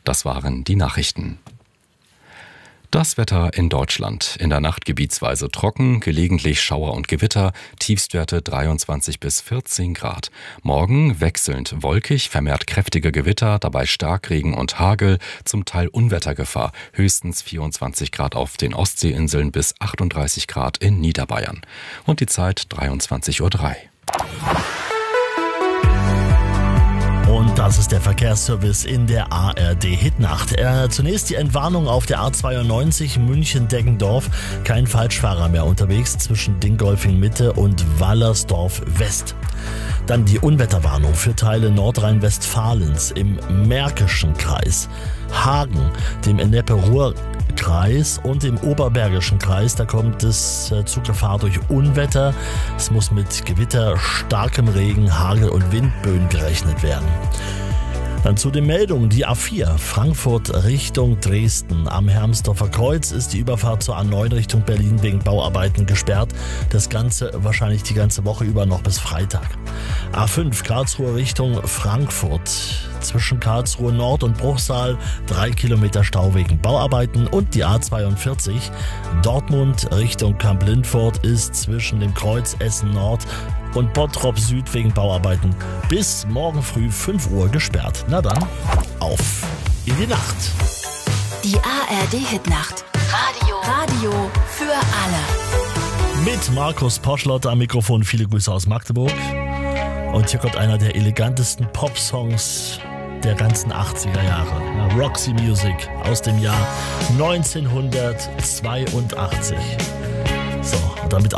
Das waren die Nachrichten. Das Wetter in Deutschland. In der Nacht gebietsweise trocken, gelegentlich Schauer und Gewitter, Tiefstwerte 23 bis 14 Grad. Morgen wechselnd wolkig, vermehrt kräftige Gewitter, dabei Starkregen und Hagel, zum Teil Unwettergefahr, höchstens 24 Grad auf den Ostseeinseln bis 38 Grad in Niederbayern. Und die Zeit 23:03 Uhr. Und das ist der Verkehrsservice in der ARD Hitnacht. Zunächst die Entwarnung auf der A92 München-Deggendorf. Kein Falschfahrer mehr unterwegs zwischen Dingolfing Mitte und Wallersdorf West. Dann die Unwetterwarnung für Teile Nordrhein-Westfalens im Märkischen Kreis, Hagen, dem Ennepe-Ruhr-Kreis und im Oberbergischen Kreis. Da kommt es zu Gefahr durch Unwetter. Es muss mit Gewitter, starkem Regen, Hagel und Windböen gerechnet werden. Dann zu den Meldungen. Die A4 Frankfurt Richtung Dresden. Am Hermsdorfer Kreuz ist die Überfahrt zur A9 Richtung Berlin wegen Bauarbeiten gesperrt. Das Ganze wahrscheinlich die ganze Woche über noch bis Freitag. A5 Karlsruhe Richtung Frankfurt. Zwischen Karlsruhe Nord und Bruchsal 3 Kilometer Stau wegen Bauarbeiten. Und die A42 Dortmund Richtung Kamp-Lindfort ist zwischen dem Kreuz Essen Nord und Bottrop Süd wegen Bauarbeiten bis morgen früh 5 Uhr gesperrt. Na dann, auf in die Nacht. Die ARD Hitnacht. Radio für alle. Mit Markus Poschlott am Mikrofon. Viele Grüße aus Magdeburg. Und hier kommt einer der elegantesten Pop-Songs der ganzen 80er Jahre. Roxy Music aus dem Jahr 1982. So, und damit